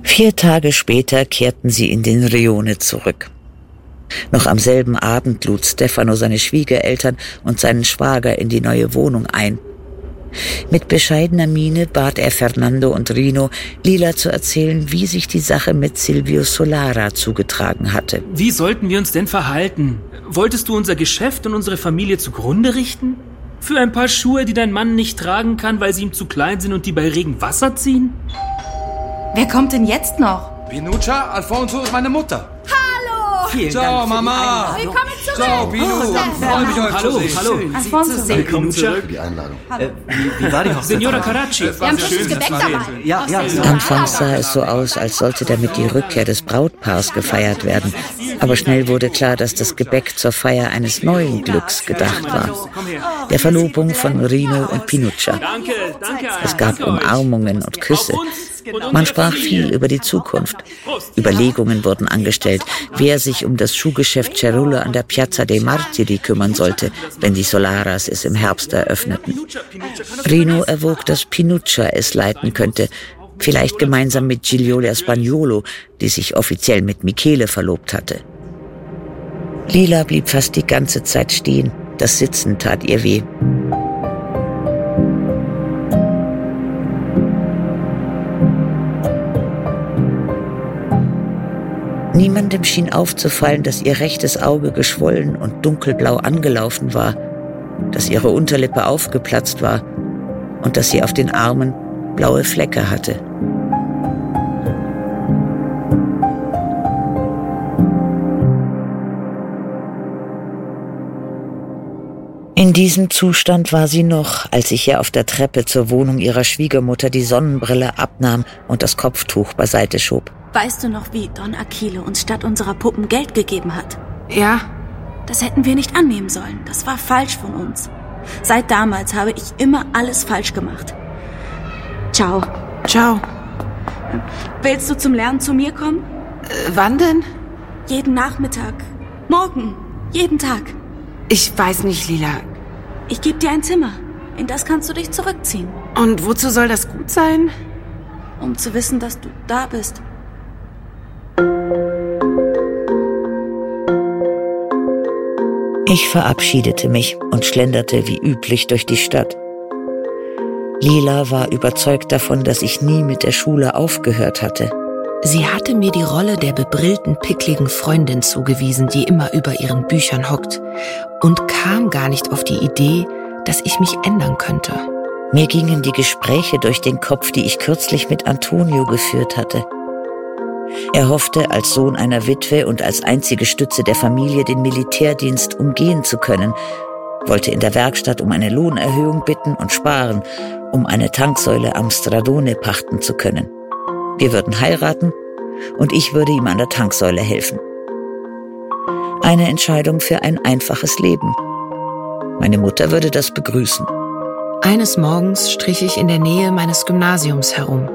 4 Tage später kehrten sie in den Rione zurück. Noch am selben Abend lud Stefano seine Schwiegereltern und seinen Schwager in die neue Wohnung ein. Mit bescheidener Miene bat er Fernando und Rino, Lila zu erzählen, wie sich die Sache mit Silvio Solara zugetragen hatte. Wie sollten wir uns denn verhalten? Wolltest du unser Geschäft und unsere Familie zugrunde richten? Für ein paar Schuhe, die dein Mann nicht tragen kann, weil sie ihm zu klein sind und die bei Regen Wasser ziehen? Wer kommt denn jetzt noch? Pinuccia, Alfonso ist meine Mutter. Vielen Ciao, Dank Mama. Willkommen zurück. Ciao, Pinu. Freue mich, euch zu sehen. Hallo. Alfonso. Willkommen zurück. Die Einladung. Wie war die Hochzeit? Signora Caracci. Wir haben frisches Gebäck dabei. Ja. Anfangs sah es so aus, als sollte damit die Rückkehr des Brautpaars gefeiert werden. Aber schnell wurde klar, dass das Gebäck zur Feier eines neuen Glücks gedacht war. Der Verlobung von Rino und Pinuccia. Danke. Es gab Umarmungen und Küsse. Man sprach viel über die Zukunft. Überlegungen wurden angestellt, wer sich um das Schuhgeschäft Cerullo an der Piazza dei Martiri kümmern sollte, wenn die Solaras es im Herbst eröffneten. Rino erwog, dass Pinuccia es leiten könnte, vielleicht gemeinsam mit Gigliola Spagnuolo, die sich offiziell mit Michele verlobt hatte. Lila blieb fast die ganze Zeit stehen. Das Sitzen tat ihr weh. Niemandem schien aufzufallen, dass ihr rechtes Auge geschwollen und dunkelblau angelaufen war, dass ihre Unterlippe aufgeplatzt war und dass sie auf den Armen blaue Flecke hatte. In diesem Zustand war sie noch, als ich ihr auf der Treppe zur Wohnung ihrer Schwiegermutter die Sonnenbrille abnahm und das Kopftuch beiseite schob. Weißt du noch, wie Don Achille uns statt unserer Puppen Geld gegeben hat? Ja. Das hätten wir nicht annehmen sollen. Das war falsch von uns. Seit damals habe ich immer alles falsch gemacht. Ciao. Ciao. Willst du zum Lernen zu mir kommen? Wann denn? Jeden Nachmittag. Morgen. Jeden Tag. Ich weiß nicht, Lila. Ich gebe dir ein Zimmer. In das kannst du dich zurückziehen. Und wozu soll das gut sein? Um zu wissen, dass du da bist. Ich verabschiedete mich und schlenderte wie üblich durch die Stadt. Lila war überzeugt davon, dass ich nie mit der Schule aufgehört hatte. Sie hatte mir die Rolle der bebrillten, pickligen Freundin zugewiesen, die immer über ihren Büchern hockt, und kam gar nicht auf die Idee, dass ich mich ändern könnte. Mir gingen die Gespräche durch den Kopf, die ich kürzlich mit Antonio geführt hatte. Er hoffte, als Sohn einer Witwe und als einzige Stütze der Familie den Militärdienst umgehen zu können, wollte in der Werkstatt um eine Lohnerhöhung bitten und sparen, um eine Tanksäule am Stradone pachten zu können. Wir würden heiraten und ich würde ihm an der Tanksäule helfen. Eine Entscheidung für ein einfaches Leben. Meine Mutter würde das begrüßen. Eines Morgens strich ich in der Nähe meines Gymnasiums herum.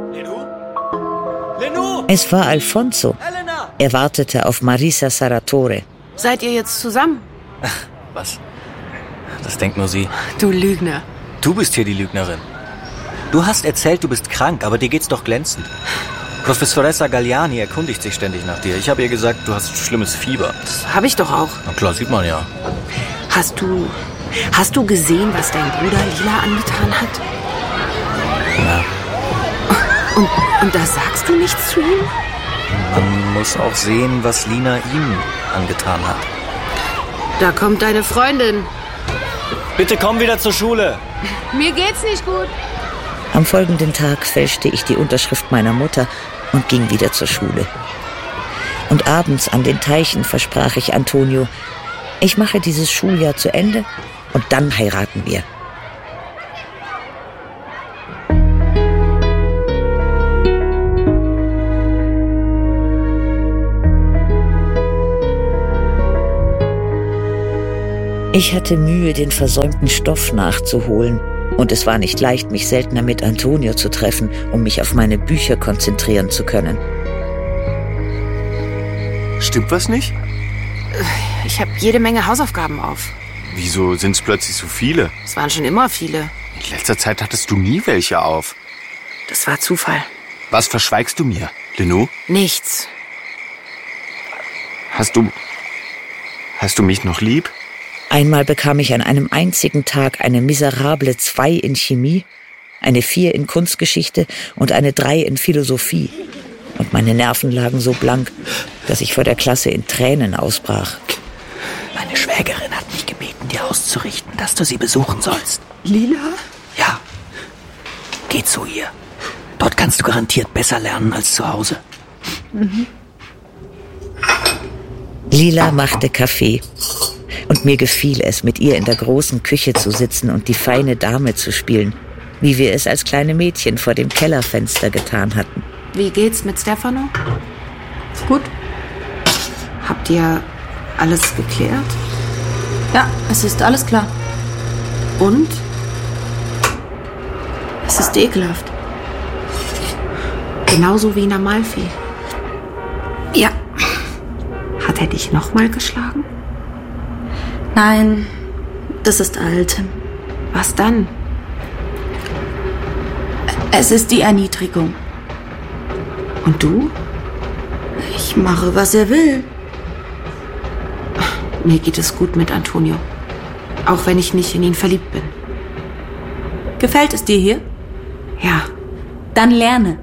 Es war Alfonso. Er wartete auf Marisa Sarratore. Seid ihr jetzt zusammen? Was? Das denkt nur sie. Du Lügner. Du bist hier die Lügnerin. Du hast erzählt, du bist krank, aber dir geht's doch glänzend. Professoressa Galliani erkundigt sich ständig nach dir. Ich habe ihr gesagt, du hast schlimmes Fieber. Das habe ich doch auch. Na klar, sieht man ja. Hast du gesehen, was dein Bruder Lila angetan hat? Ja. Und da sagst du nichts zu ihm? Man muss auch sehen, was Lina ihm angetan hat. Da kommt deine Freundin. Bitte komm wieder zur Schule. Mir geht's nicht gut. Am folgenden Tag fälschte ich die Unterschrift meiner Mutter und ging wieder zur Schule. Und abends an den Teichen versprach ich Antonio, ich mache dieses Schuljahr zu Ende und dann heiraten wir. Ich hatte Mühe, den versäumten Stoff nachzuholen. Und es war nicht leicht, mich seltener mit Antonio zu treffen, um mich auf meine Bücher konzentrieren zu können. Stimmt was nicht? Ich habe jede Menge Hausaufgaben auf. Wieso sind es plötzlich so viele? Es waren schon immer viele. In letzter Zeit hattest du nie welche auf. Das war Zufall. Was verschweigst du mir? Lenou? Nichts. Hast du mich noch lieb? Einmal bekam ich an einem einzigen Tag eine miserable 2 in Chemie, eine 4 in Kunstgeschichte und eine 3 in Philosophie. Und meine Nerven lagen so blank, dass ich vor der Klasse in Tränen ausbrach. Meine Schwägerin hat mich gebeten, dir auszurichten, dass du sie besuchen sollst. Lila? Ja. Geh zu ihr. Dort kannst du garantiert besser lernen als zu Hause. Lila machte Kaffee. Und mir gefiel es, mit ihr in der großen Küche zu sitzen und die feine Dame zu spielen, wie wir es als kleine Mädchen vor dem Kellerfenster getan hatten. Wie geht's mit Stefano? Gut. Habt ihr alles geklärt? Ja, es ist alles klar. Und? Es ist ekelhaft. Genauso wie in Amalfi. Ja. Hat er dich nochmal geschlagen? Nein, das ist alt. Was dann? Es ist die Erniedrigung. Und du? Ich mache, was er will. Mir geht es gut mit Antonio. Auch wenn ich nicht in ihn verliebt bin. Gefällt es dir hier? Ja. Dann lerne.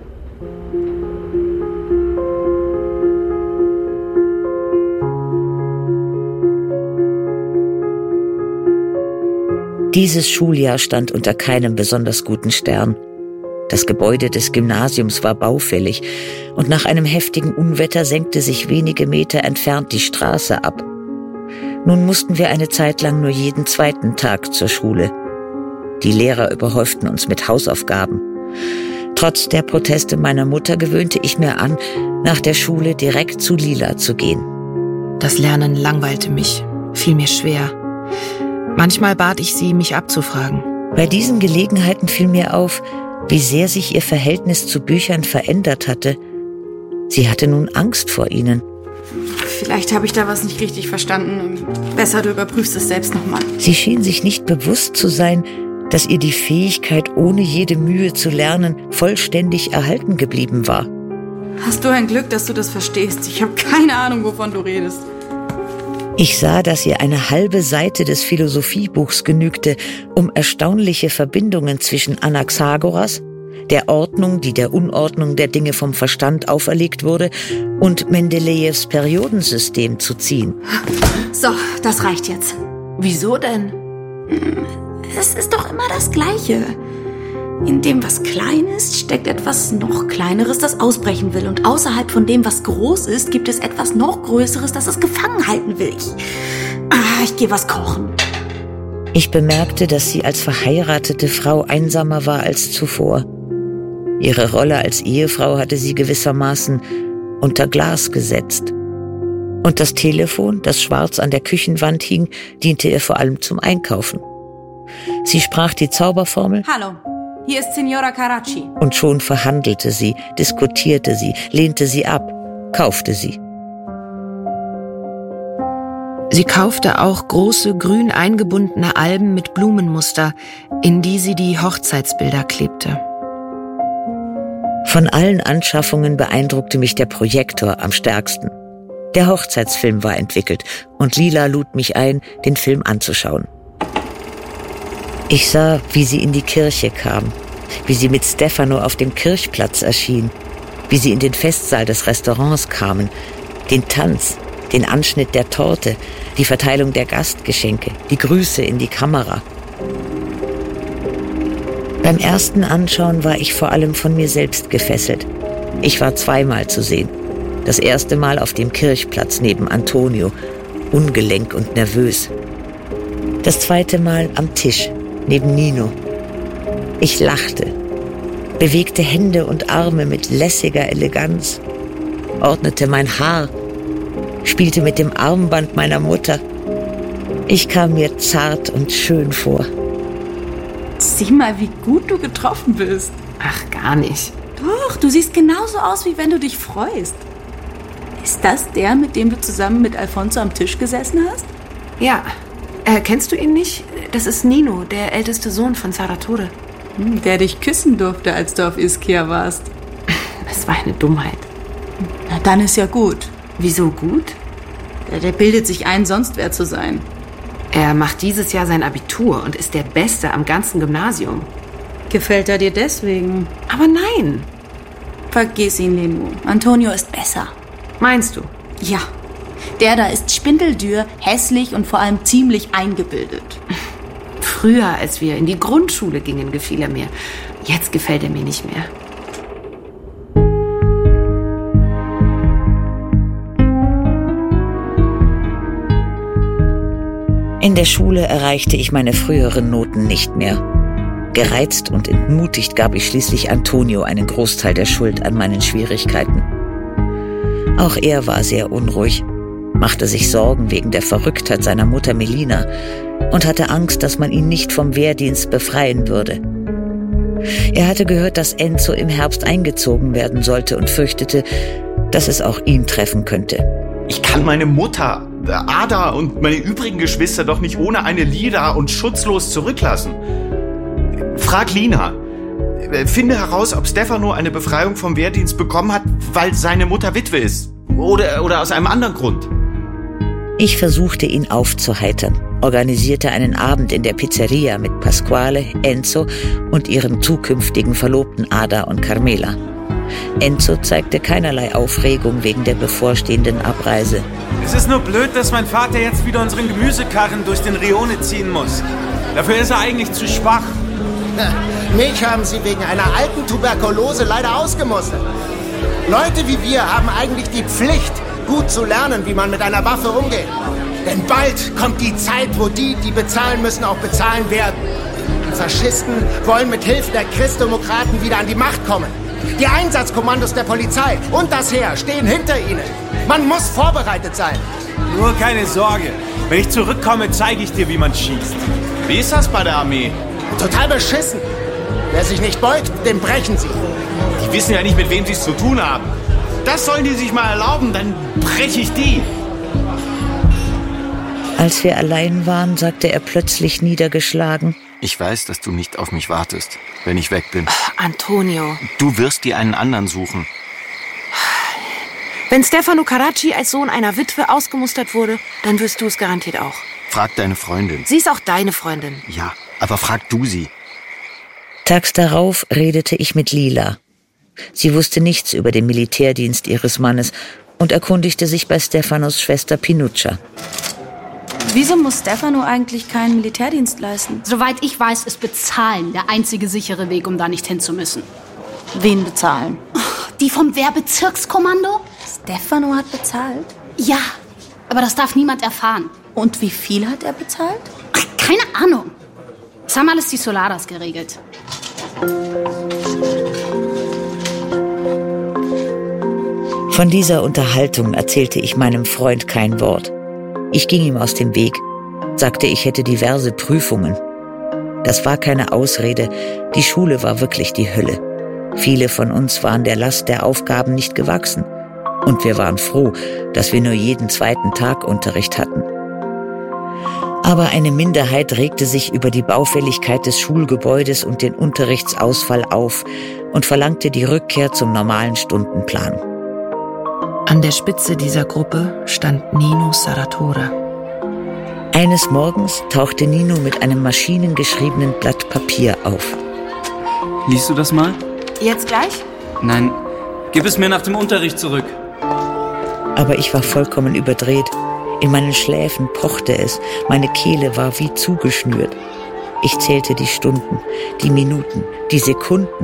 Dieses Schuljahr stand unter keinem besonders guten Stern. Das Gebäude des Gymnasiums war baufällig und nach einem heftigen Unwetter senkte sich wenige Meter entfernt die Straße ab. Nun mussten wir eine Zeit lang nur jeden 2. Tag zur Schule. Die Lehrer überhäuften uns mit Hausaufgaben. Trotz der Proteste meiner Mutter gewöhnte ich mir an, nach der Schule direkt zu Lila zu gehen. Das Lernen langweilte mich, fiel mir schwer. Manchmal bat ich sie, mich abzufragen. Bei diesen Gelegenheiten fiel mir auf, wie sehr sich ihr Verhältnis zu Büchern verändert hatte. Sie hatte nun Angst vor ihnen. Vielleicht habe ich da was nicht richtig verstanden. Besser, du überprüfst es selbst nochmal. Sie schien sich nicht bewusst zu sein, dass ihr die Fähigkeit, ohne jede Mühe zu lernen, vollständig erhalten geblieben war. Hast du ein Glück, dass du das verstehst? Ich habe keine Ahnung, wovon du redest. Ich sah, dass ihr eine halbe Seite des Philosophiebuchs genügte, um erstaunliche Verbindungen zwischen Anaxagoras, der Ordnung, die der Unordnung der Dinge vom Verstand auferlegt wurde, und Mendelejews Periodensystem zu ziehen. So, das reicht jetzt. Wieso denn? Es ist doch immer das Gleiche. In dem, was klein ist, steckt etwas noch Kleineres, das ausbrechen will. Und außerhalb von dem, was groß ist, gibt es etwas noch Größeres, das es gefangen halten will. Ich gehe was kochen. Ich bemerkte, dass sie als verheiratete Frau einsamer war als zuvor. Ihre Rolle als Ehefrau hatte sie gewissermaßen unter Glas gesetzt. Und das Telefon, das schwarz an der Küchenwand hing, diente ihr vor allem zum Einkaufen. Sie sprach die Zauberformel. Hallo. Hier ist Signora Caracci. Und schon verhandelte sie, diskutierte sie, lehnte sie ab, kaufte sie. Sie kaufte auch große, grün eingebundene Alben mit Blumenmuster, in die sie die Hochzeitsbilder klebte. Von allen Anschaffungen beeindruckte mich der Projektor am stärksten. Der Hochzeitsfilm war entwickelt und Lila lud mich ein, den Film anzuschauen. Ich sah, wie sie in die Kirche kam, wie sie mit Stefano auf dem Kirchplatz erschien, wie sie in den Festsaal des Restaurants kamen, den Tanz, den Anschnitt der Torte, die Verteilung der Gastgeschenke, die Grüße in die Kamera. Beim ersten Anschauen war ich vor allem von mir selbst gefesselt. Ich war 2-mal zu sehen. Das erste Mal auf dem Kirchplatz neben Antonio, ungelenk und nervös. Das zweite Mal am Tisch, neben Nino. Ich lachte, bewegte Hände und Arme mit lässiger Eleganz, ordnete mein Haar, spielte mit dem Armband meiner Mutter. Ich kam mir zart und schön vor. Sieh mal, wie gut du getroffen bist. Ach, gar nicht. Doch, du siehst genauso aus, wie wenn du dich freust. Ist das der, mit dem du zusammen mit Alfonso am Tisch gesessen hast? Ja. Kennst du ihn nicht? Das ist Nino, der älteste Sohn von Salvatore. Der dich küssen durfte, als du auf Ischia warst. Das war eine Dummheit. Na, dann ist ja gut. Wieso gut? Der bildet sich ein, sonst wer zu sein. Er macht dieses Jahr sein Abitur und ist der Beste am ganzen Gymnasium. Gefällt er dir deswegen? Aber nein. Vergiss ihn, Lenu. Antonio ist besser. Meinst du? Ja. Der da ist spindeldürr, hässlich und vor allem ziemlich eingebildet. Früher, als wir in die Grundschule gingen, gefiel er mir. Jetzt gefällt er mir nicht mehr. In der Schule erreichte ich meine früheren Noten nicht mehr. Gereizt und entmutigt gab ich schließlich Antonio einen Großteil der Schuld an meinen Schwierigkeiten. Auch er war sehr unruhig, machte sich Sorgen wegen der Verrücktheit seiner Mutter Melina und hatte Angst, dass man ihn nicht vom Wehrdienst befreien würde. Er hatte gehört, dass Enzo im Herbst eingezogen werden sollte und fürchtete, dass es auch ihn treffen könnte. Ich kann meine Mutter, Ada und meine übrigen Geschwister doch nicht ohne eine Lira und schutzlos zurücklassen. Frag Lina. Finde heraus, ob Stefano eine Befreiung vom Wehrdienst bekommen hat, weil seine Mutter Witwe ist. Oder aus einem anderen Grund. Ich versuchte, ihn aufzuheitern, organisierte einen Abend in der Pizzeria mit Pasquale, Enzo und ihren zukünftigen Verlobten Ada und Carmela. Enzo zeigte keinerlei Aufregung wegen der bevorstehenden Abreise. Es ist nur blöd, dass mein Vater jetzt wieder unseren Gemüsekarren durch den Rione ziehen muss. Dafür ist er eigentlich zu schwach. Mich haben sie wegen einer alten Tuberkulose leider ausgemustert. Leute wie wir haben eigentlich die Pflicht, gut zu lernen, wie man mit einer Waffe umgeht. Denn bald kommt die Zeit, wo die bezahlen müssen, auch bezahlen werden. Die Faschisten wollen mit Hilfe der Christdemokraten wieder an die Macht kommen. Die Einsatzkommandos der Polizei und das Heer stehen hinter ihnen. Man muss vorbereitet sein. Nur keine Sorge. Wenn ich zurückkomme, zeige ich dir, wie man schießt. Wie ist das bei der Armee? Total beschissen. Wer sich nicht beugt, den brechen sie. Die wissen ja nicht, mit wem sie es zu tun haben. Das sollen die sich mal erlauben, dann breche ich die. Als wir allein waren, sagte er plötzlich niedergeschlagen: Ich weiß, dass du nicht auf mich wartest, wenn ich weg bin. Antonio. Du wirst dir einen anderen suchen. Wenn Stefano Carracci als Sohn einer Witwe ausgemustert wurde, dann wirst du es garantiert auch. Frag deine Freundin. Sie ist auch deine Freundin. Ja, aber frag du sie. Tags darauf redete ich mit Lila. Sie wusste nichts über den Militärdienst ihres Mannes und erkundigte sich bei Stefanos Schwester Pinuccia. Wieso muss Stefano eigentlich keinen Militärdienst leisten? Soweit ich weiß, ist Bezahlen der einzige sichere Weg, um da nicht hin zu müssen. Wen bezahlen? Die vom Wehrbezirkskommando? Stefano hat bezahlt? Ja, aber das darf niemand erfahren. Und wie viel hat er bezahlt? Ach, keine Ahnung. Das haben alles die Solaras geregelt. Von dieser Unterhaltung erzählte ich meinem Freund kein Wort. Ich ging ihm aus dem Weg, sagte, ich hätte diverse Prüfungen. Das war keine Ausrede, die Schule war wirklich die Hölle. Viele von uns waren der Last der Aufgaben nicht gewachsen. Und wir waren froh, dass wir nur jeden zweiten Tag Unterricht hatten. Aber eine Minderheit regte sich über die Baufälligkeit des Schulgebäudes und den Unterrichtsausfall auf und verlangte die Rückkehr zum normalen Stundenplan. An der Spitze dieser Gruppe stand Nino Saratora. Eines Morgens tauchte Nino mit einem maschinengeschriebenen Blatt Papier auf. Liest du das mal? Jetzt gleich? Nein, gib es mir nach dem Unterricht zurück. Aber ich war vollkommen überdreht. In meinen Schläfen pochte es, meine Kehle war wie zugeschnürt. Ich zählte die Stunden, die Minuten, die Sekunden.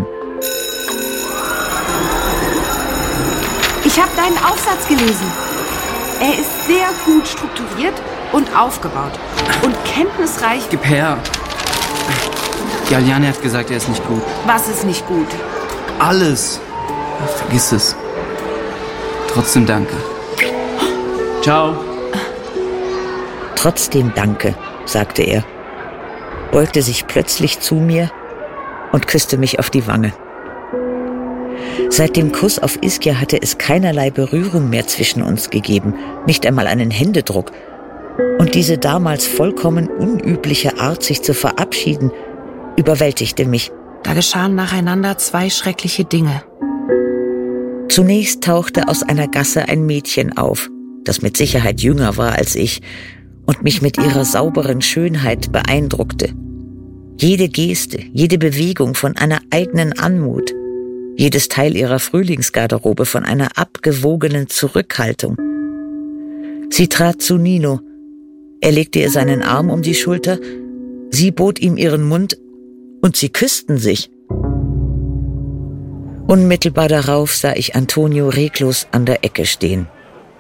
Ich habe deinen Aufsatz gelesen. Er ist sehr gut strukturiert und aufgebaut und kenntnisreich. Gib her. Galliani hat gesagt, er ist nicht gut. Was ist nicht gut? Alles. Ach, vergiss es. Trotzdem danke. Ciao. Trotzdem danke, sagte er, beugte sich plötzlich zu mir und küsste mich auf die Wange. Seit dem Kuss auf Ischia hatte es keinerlei Berührung mehr zwischen uns gegeben, nicht einmal einen Händedruck. Und diese damals vollkommen unübliche Art, sich zu verabschieden, überwältigte mich. Da geschahen nacheinander zwei schreckliche Dinge. Zunächst tauchte aus einer Gasse ein Mädchen auf, das mit Sicherheit jünger war als ich und mich mit ihrer sauberen Schönheit beeindruckte. Jede Geste, jede Bewegung von einer eigenen Anmut, jedes Teil ihrer Frühlingsgarderobe von einer abgewogenen Zurückhaltung. Sie trat zu Nino. Er legte ihr seinen Arm um die Schulter, sie bot ihm ihren Mund und sie küssten sich. Unmittelbar darauf sah ich Antonio reglos an der Ecke stehen.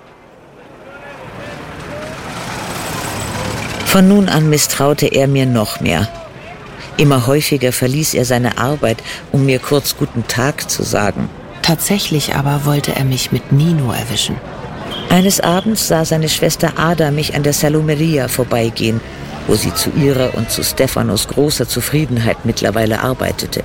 Von nun an misstraute er mir noch mehr. Immer häufiger verließ er seine Arbeit, um mir kurz guten Tag zu sagen. Tatsächlich aber wollte er mich mit Nino erwischen. Eines Abends sah seine Schwester Ada mich an der Salumeria vorbeigehen, wo sie zu ihrer und zu Stefanos großer Zufriedenheit mittlerweile arbeitete.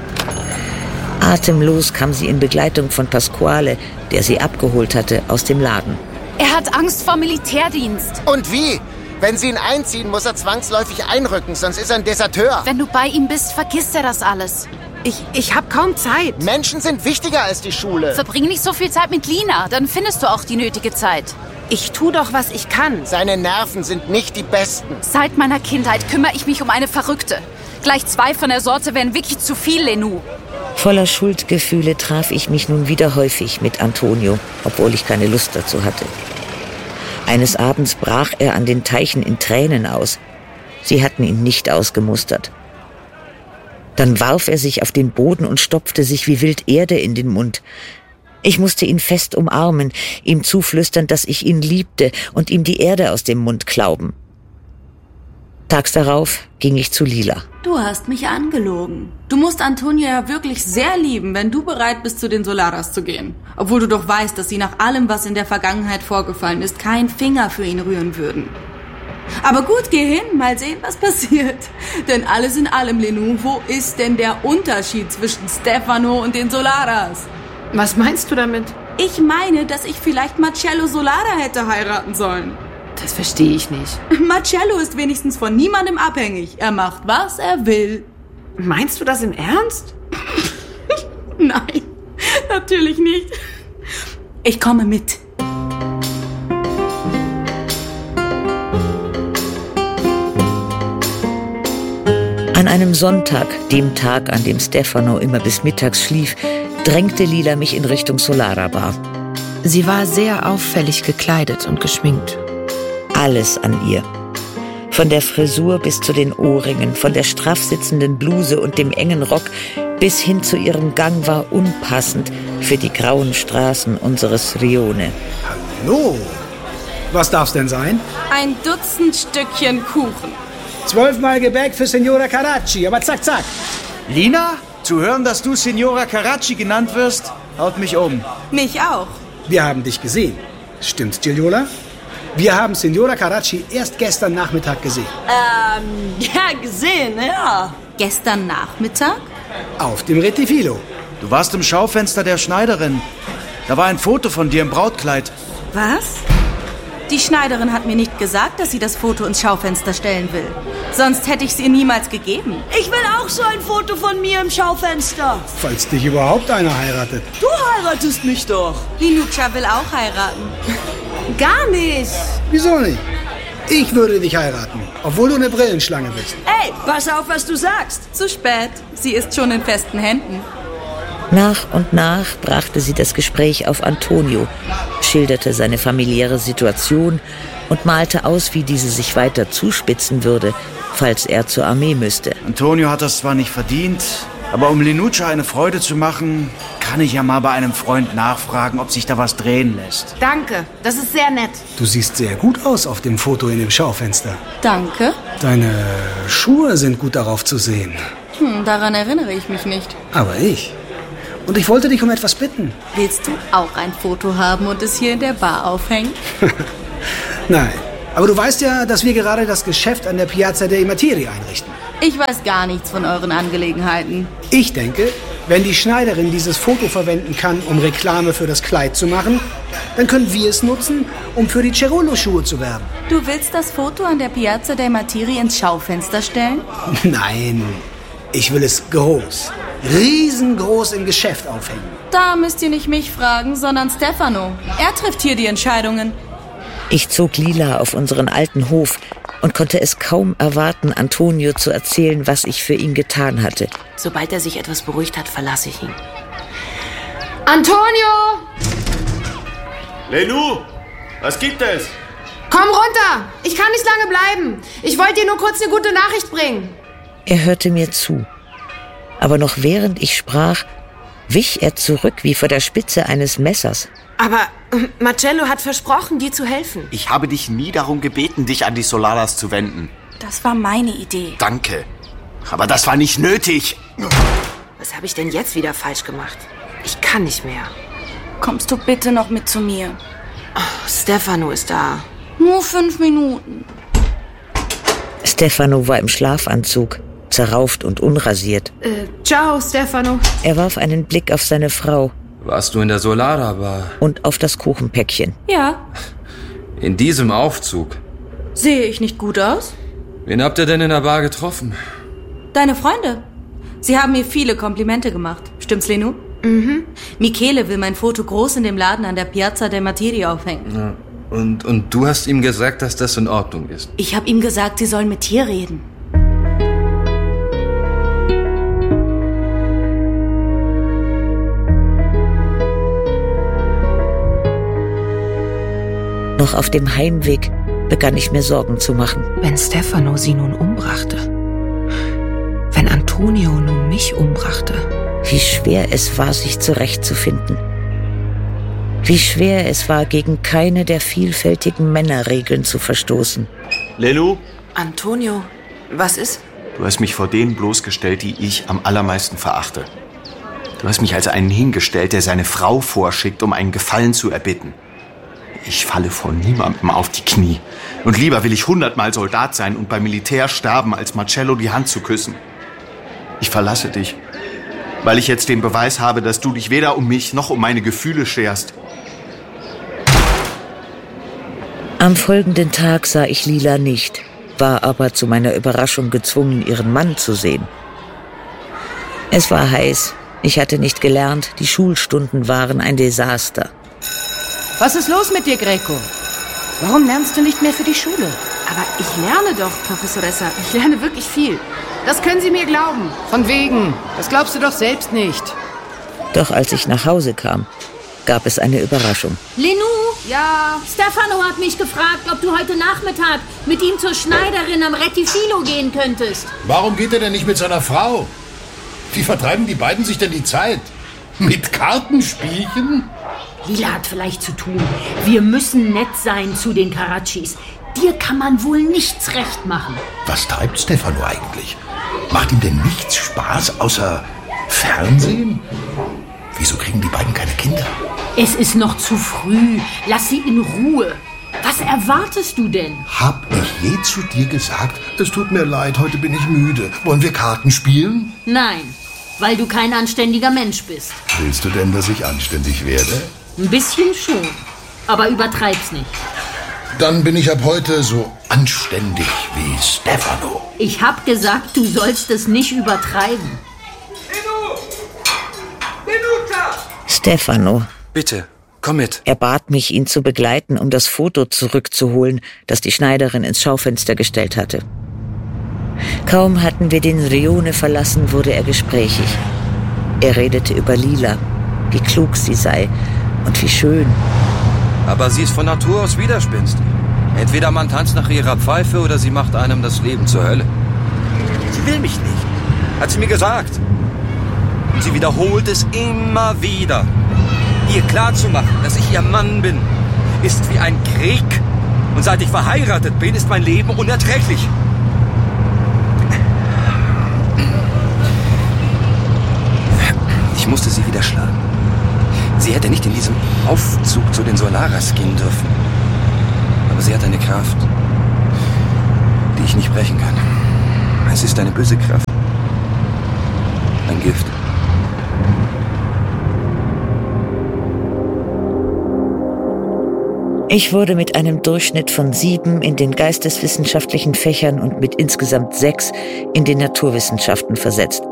Atemlos kam sie in Begleitung von Pasquale, der sie abgeholt hatte, aus dem Laden. Er hat Angst vor Militärdienst. Und wie? Wenn sie ihn einziehen, muss er zwangsläufig einrücken, sonst ist er ein Deserteur. Wenn du bei ihm bist, vergisst er das alles. Ich habe kaum Zeit. Menschen sind wichtiger als die Schule. Verbring nicht so viel Zeit mit Lina, dann findest du auch die nötige Zeit. Ich tu doch, was ich kann. Seine Nerven sind nicht die besten. Seit meiner Kindheit kümmere ich mich um eine Verrückte. Gleich 2 von der Sorte wären wirklich zu viel, Lenou. Voller Schuldgefühle traf ich mich nun wieder häufig mit Antonio, obwohl ich keine Lust dazu hatte. Eines Abends brach er an den Teichen in Tränen aus. Sie hatten ihn nicht ausgemustert. Dann warf er sich auf den Boden und stopfte sich wie wild Erde in den Mund. Ich musste ihn fest umarmen, ihm zuflüstern, dass ich ihn liebte und ihm die Erde aus dem Mund klauben. Tags darauf ging ich zu Lila. Du hast mich angelogen. Du musst Antonio ja wirklich sehr lieben, wenn du bereit bist, zu den Solaras zu gehen. Obwohl du doch weißt, dass sie nach allem, was in der Vergangenheit vorgefallen ist, keinen Finger für ihn rühren würden. Aber gut, geh hin, mal sehen, was passiert. Denn alles in allem, Lenou, wo ist denn der Unterschied zwischen Stefano und den Solaras? Was meinst du damit? Ich meine, dass ich vielleicht Marcello Solara hätte heiraten sollen. Das verstehe ich nicht. Marcello ist wenigstens von niemandem abhängig. Er macht, was er will. Meinst du das im Ernst? Nein, natürlich nicht. Ich komme mit. An einem Sonntag, dem Tag, an dem Stefano immer bis mittags schlief, drängte Lila mich in Richtung Solara Bar. Sie war sehr auffällig gekleidet und geschminkt. Alles an ihr. Von der Frisur bis zu den Ohrringen, von der straff sitzenden Bluse und dem engen Rock bis hin zu ihrem Gang war unpassend für die grauen Straßen unseres Rione. Hallo, was darf's denn sein? Ein Dutzend Stückchen Kuchen. 12 Mal Gebäck für Signora Carracci, aber zack, zack. Lina, zu hören, dass du Signora Carracci genannt wirst, haut mich um. Mich auch. Wir haben dich gesehen. Stimmt's, Gigliola? Wir haben Signora Carracci erst gestern Nachmittag gesehen. Ja, gesehen, ja. Gestern Nachmittag? Auf dem Retifilo. Du warst im Schaufenster der Schneiderin. Da war ein Foto von dir im Brautkleid. Was? Die Schneiderin hat mir nicht gesagt, dass sie das Foto ins Schaufenster stellen will. Sonst hätte ich es ihr niemals gegeben. Ich will auch so ein Foto von mir im Schaufenster. Falls dich überhaupt einer heiratet. Du heiratest mich doch. Linuccia will auch heiraten. Gar nicht. Wieso nicht? Ich würde dich heiraten, obwohl du eine Brillenschlange bist. Ey, pass auf, was du sagst. Zu spät. Sie ist schon in festen Händen. Nach und nach brachte sie das Gespräch auf Antonio, schilderte seine familiäre Situation und malte aus, wie diese sich weiter zuspitzen würde, falls er zur Armee müsste. Antonio hat das zwar nicht verdient, aber um Linuccia eine Freude zu machen, kann ich ja mal bei einem Freund nachfragen, ob sich da was drehen lässt. Danke, das ist sehr nett. Du siehst sehr gut aus auf dem Foto in dem Schaufenster. Danke. Deine Schuhe sind gut darauf zu sehen. Daran erinnere ich mich nicht. Aber ich. Und ich wollte dich um etwas bitten. Willst du auch ein Foto haben und es hier in der Bar aufhängen? Nein, aber du weißt ja, dass wir gerade das Geschäft an der Piazza dei Martiri einrichten. Ich weiß gar nichts von euren Angelegenheiten. Ich denke, wenn die Schneiderin dieses Foto verwenden kann, um Reklame für das Kleid zu machen, dann können wir es nutzen, um für die Cerullo-Schuhe zu werben. Du willst das Foto an der Piazza dei Martiri ins Schaufenster stellen? Nein, ich will es groß. riesengroß im Geschäft aufhängen. Da müsst ihr nicht mich fragen, sondern Stefano. Er trifft hier die Entscheidungen. Ich zog Lila auf unseren alten Hof und konnte es kaum erwarten, Antonio zu erzählen, was ich für ihn getan hatte. Sobald er sich etwas beruhigt hat, verlasse ich ihn. Antonio! Lenou, was gibt es? Komm runter! Ich kann nicht lange bleiben. Ich wollte dir nur kurz eine gute Nachricht bringen. Er hörte mir zu. Aber noch während ich sprach, wich er zurück wie vor der Spitze eines Messers. Aber Marcello hat versprochen, dir zu helfen. Ich habe dich nie darum gebeten, dich an die Solaras zu wenden. Das war meine Idee. Danke. Aber das war nicht nötig. Was habe ich denn jetzt wieder falsch gemacht? Ich kann nicht mehr. Kommst du bitte noch mit zu mir? Oh, Stefano ist da. Nur 5 Minuten. Stefano war im Schlafanzug, zerrauft und unrasiert. Ciao, Stefano. Er warf einen Blick auf seine Frau. Warst du in der Solara-Bar? Und auf das Kuchenpäckchen. Ja. In diesem Aufzug? Sehe ich nicht gut aus? Wen habt ihr denn in der Bar getroffen? Deine Freunde. Sie haben mir viele Komplimente gemacht. Stimmt's, Lenou? Mhm. Michele will mein Foto groß in dem Laden an der Piazza del Martiri aufhängen. Ja. Und du hast ihm gesagt, dass das in Ordnung ist? Ich habe ihm gesagt, sie sollen mit dir reden. Noch auf dem Heimweg begann ich mir Sorgen zu machen. Wenn Stefano sie nun umbrachte, wenn Antonio nun mich umbrachte. Wie schwer es war, sich zurechtzufinden. Wie schwer es war, gegen keine der vielfältigen Männerregeln zu verstoßen. Lenou? Antonio, was ist? Du hast mich vor denen bloßgestellt, die ich am allermeisten verachte. Du hast mich als einen hingestellt, der seine Frau vorschickt, um einen Gefallen zu erbitten. Ich falle vor niemandem auf die Knie. Und lieber will ich 100-mal Soldat sein und beim Militär sterben, als Marcello die Hand zu küssen. Ich verlasse dich, weil ich jetzt den Beweis habe, dass du dich weder um mich noch um meine Gefühle scherst. Am folgenden Tag sah ich Lila nicht, war aber zu meiner Überraschung gezwungen, ihren Mann zu sehen. Es war heiß, ich hatte nicht gelernt, die Schulstunden waren ein Desaster. Was ist los mit dir, Greco? Warum lernst du nicht mehr für die Schule? Aber ich lerne doch, Professoressa. Ich lerne wirklich viel. Das können Sie mir glauben. Von wegen. Das glaubst du doch selbst nicht. Doch als ich nach Hause kam, gab es eine Überraschung. Lenou? Ja? Stefano hat mich gefragt, ob du heute Nachmittag mit ihm zur Schneiderin am Rettifilo gehen könntest. Warum geht er denn nicht mit seiner Frau? Wie vertreiben die beiden sich denn die Zeit? Mit Kartenspielchen? Lila hat vielleicht zu tun. Wir müssen nett sein zu den Caraccis. Dir kann man wohl nichts recht machen. Was treibt Stefano eigentlich? Macht ihm denn nichts Spaß außer Fernsehen? Wieso kriegen die beiden keine Kinder? Es ist noch zu früh. Lass sie in Ruhe. Was erwartest du denn? Hab ich je zu dir gesagt, es tut mir leid, heute bin ich müde. Wollen wir Karten spielen? Nein, weil du kein anständiger Mensch bist. Willst du denn, dass ich anständig werde? Ein bisschen schon, aber übertreib's nicht. Dann bin ich ab heute so anständig wie Stefano. Ich hab gesagt, du sollst es nicht übertreiben. Stefano. Bitte, komm mit. Er bat mich, ihn zu begleiten, um das Foto zurückzuholen, das die Schneiderin ins Schaufenster gestellt hatte. Kaum hatten wir den Rione verlassen, wurde er gesprächig. Er redete über Lila, wie klug sie sei und wie schön. Aber sie ist von Natur aus Widerspenstig. Entweder man tanzt nach ihrer Pfeife oder sie macht einem das Leben zur Hölle. Sie will mich nicht, hat sie mir gesagt. Und sie wiederholt es immer wieder. Ihr klarzumachen, dass ich ihr Mann bin, ist wie ein Krieg. Und seit ich verheiratet bin, ist mein Leben unerträglich. Ich musste sie wieder schlagen. Sie hätte nicht in diesem Aufzug zu den Solaras gehen dürfen. Aber sie hat eine Kraft, die ich nicht brechen kann. Es ist eine böse Kraft. Ein Gift. Ich wurde mit einem Durchschnitt von 7 in den geisteswissenschaftlichen Fächern und mit insgesamt 6 in den Naturwissenschaften versetzt.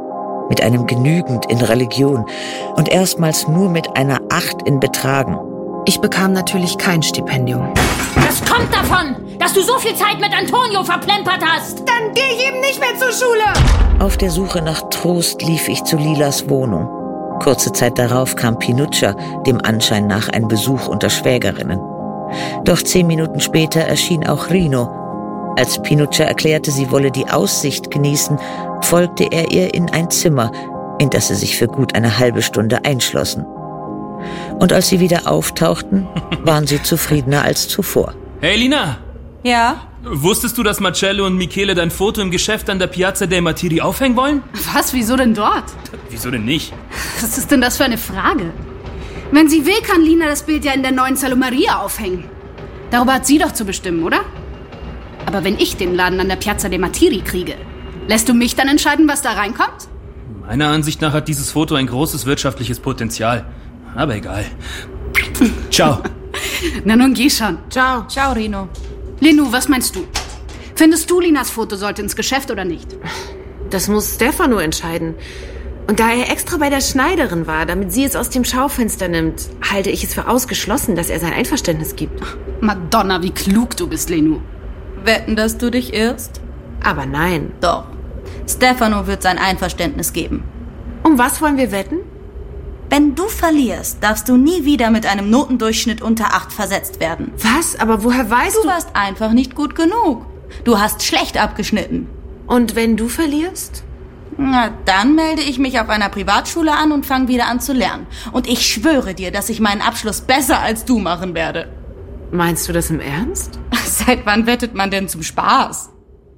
mit einem Genügend in Religion und erstmals nur mit einer 8 in Betragen. Ich bekam natürlich kein Stipendium. Das kommt davon, dass du so viel Zeit mit Antonio verplempert hast. Dann gehe ich eben nicht mehr zur Schule. Auf der Suche nach Trost lief ich zu Lilas Wohnung. Kurze Zeit darauf kam Pinuccia, dem Anschein nach ein Besuch unter Schwägerinnen. Doch 10 Minuten später erschien auch Rino. Als Pinuccia erklärte, sie wolle die Aussicht genießen, folgte er ihr in ein Zimmer, in das sie sich für gut eine halbe Stunde einschlossen. Und als sie wieder auftauchten, waren sie zufriedener als zuvor. Hey Lina! Ja? Wusstest du, dass Marcello und Michele dein Foto im Geschäft an der Piazza dei Martiri aufhängen wollen? Was, wieso denn dort? Wieso denn nicht? Was ist denn das für eine Frage? Wenn sie will, kann Lina das Bild ja in der neuen Salomaria aufhängen. Darüber hat sie doch zu bestimmen, oder? Aber wenn ich den Laden an der Piazza dei Martiri kriege, lässt du mich dann entscheiden, was da reinkommt? Meiner Ansicht nach hat dieses Foto ein großes wirtschaftliches Potenzial. Aber egal. Ciao. Na nun, geh schon. Ciao. Ciao, Rino. Lenu, was meinst du? Findest du, Linas Foto sollte ins Geschäft oder nicht? Das muss Stefano entscheiden. Und da er extra bei der Schneiderin war, damit sie es aus dem Schaufenster nimmt, halte ich es für ausgeschlossen, dass er sein Einverständnis gibt. Madonna, wie klug du bist, Lenu. Wetten, dass du dich irrst? Aber nein. Doch. Stefano wird sein Einverständnis geben. Um was wollen wir wetten? Wenn du verlierst, darfst du nie wieder mit einem Notendurchschnitt unter 8 versetzt werden. Was? Aber woher weißt du? Du warst einfach nicht gut genug. Du hast schlecht abgeschnitten. Und wenn du verlierst? Na, dann melde ich mich auf einer Privatschule an und fange wieder an zu lernen. Und ich schwöre dir, dass ich meinen Abschluss besser als du machen werde. Meinst du das im Ernst? Seit wann wettet man denn zum Spaß?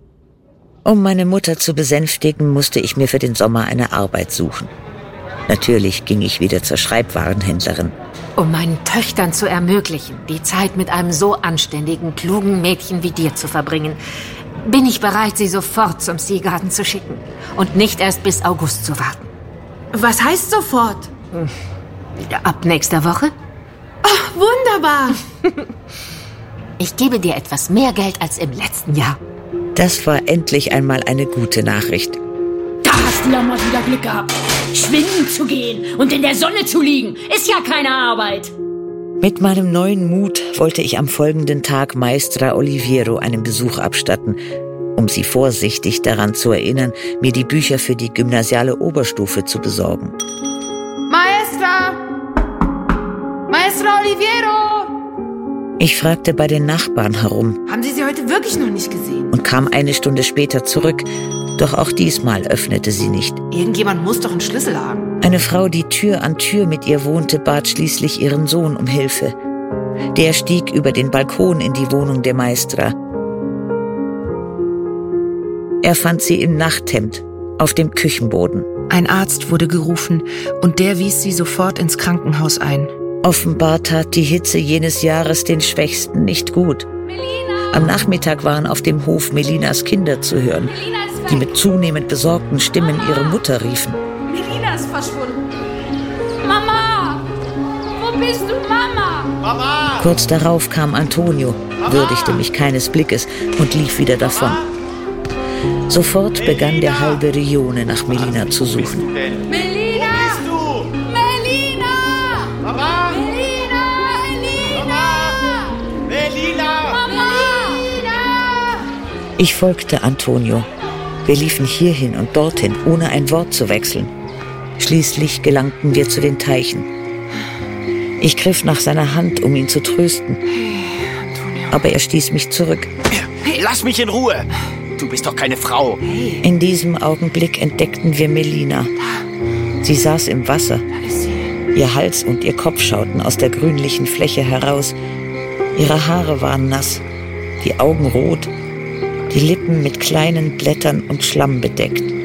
Um meine Mutter zu besänftigen, musste ich mir für den Sommer eine Arbeit suchen. Natürlich ging ich wieder zur Schreibwarenhändlerin. Um meinen Töchtern zu ermöglichen, die Zeit mit einem so anständigen, klugen Mädchen wie dir zu verbringen, bin ich bereit, sie sofort zum Seegarten zu schicken und nicht erst bis August zu warten. Was heißt sofort? Ab nächster Woche? Oh, wunderbar! Ich gebe dir etwas mehr Geld als im letzten Jahr. Das war endlich einmal eine gute Nachricht. Da hast du ja mal wieder Glück gehabt. Schwimmen zu gehen und in der Sonne zu liegen, ist ja keine Arbeit. Mit meinem neuen Mut wollte ich am folgenden Tag Maestra Oliviero einen Besuch abstatten, um sie vorsichtig daran zu erinnern, mir die Bücher für die gymnasiale Oberstufe zu besorgen. Maestra! Maestra Oliviero! Ich fragte bei den Nachbarn herum. Haben Sie heute wirklich noch nicht gesehen? Und kam eine Stunde später zurück. Doch auch diesmal öffnete sie nicht. Irgendjemand muss doch einen Schlüssel haben. Eine Frau, die Tür an Tür mit ihr wohnte, bat schließlich ihren Sohn um Hilfe. Der stieg über den Balkon in die Wohnung der Maestra. Er fand sie im Nachthemd, auf dem Küchenboden. Ein Arzt wurde gerufen und der wies sie sofort ins Krankenhaus ein. Offenbar tat die Hitze jenes Jahres den Schwächsten nicht gut. Melina! Am Nachmittag waren auf dem Hof Melinas Kinder zu hören, die mit zunehmend besorgten Stimmen ihre Mutter riefen. Melina ist verschwunden. Mama! Wo bist du, Mama? Mama! Kurz darauf kam Antonio, würdigte mich keines Blickes und lief wieder davon. Sofort begann der halbe Rione nach Melina zu suchen. Melina! Wo bist du? Melina! Mama! Melina! Melina! Melina! Mama! Ich folgte Antonio. Wir liefen hierhin und dorthin, ohne ein Wort zu wechseln. Schließlich gelangten wir zu den Teichen. Ich griff nach seiner Hand, um ihn zu trösten. Aber er stieß mich zurück. Hey, lass mich in Ruhe! Du bist doch keine Frau. In diesem Augenblick entdeckten wir Melina. Sie saß im Wasser. Ihr Hals und ihr Kopf schauten aus der grünlichen Fläche heraus. Ihre Haare waren nass, die Augen rot, die Lippen mit kleinen Blättern und Schlamm bedeckt.